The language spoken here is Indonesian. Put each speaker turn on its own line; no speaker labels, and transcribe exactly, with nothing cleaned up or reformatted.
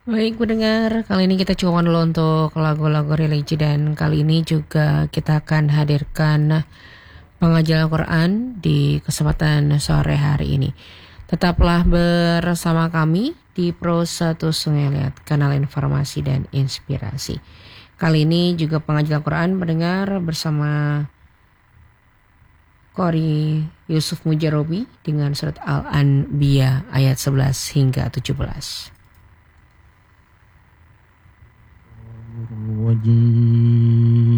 Baik pendengar, kali ini kita coba dulu untuk lagu-lagu religi dan kali ini juga kita akan hadirkan pengajaran Quran di kesempatan sore hari ini. Tetaplah bersama kami di Pro satu Sungai Liat, kanal informasi dan inspirasi. Kali ini juga pengajaran Quran mendengar bersama Qori Yusuf Mujarobi dengan surat Al-Anbiya ayat sebelas hingga tujuh belas.
الرجيم